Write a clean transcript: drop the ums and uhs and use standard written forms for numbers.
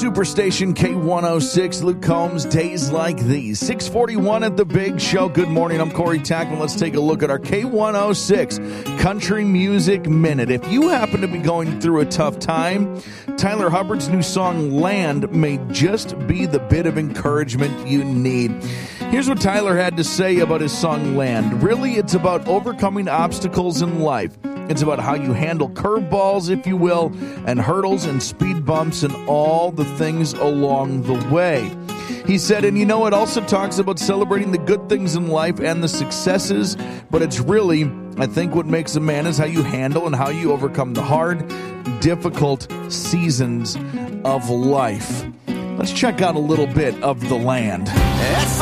Superstation K106, Luke Combs, Days Like These. 641 at the Big Show. Good morning, I'm Corey Tackman. Let's take a look at our K106 Country Music Minute. If you happen to be going through a tough time, Tyler Hubbard's new song, Land, may just be the bit of encouragement you need. Here's what Tyler had to say about his song, Land. Really, it's about overcoming obstacles in life. It's about how you handle curveballs, if you will, and hurdles and speed bumps and all the things along the way. He said, and it also talks about celebrating the good things in life and the successes, but it's really, I think, what makes a man is how you handle and how you overcome the hard, difficult seasons of life. Let's check out a little bit of The Land. At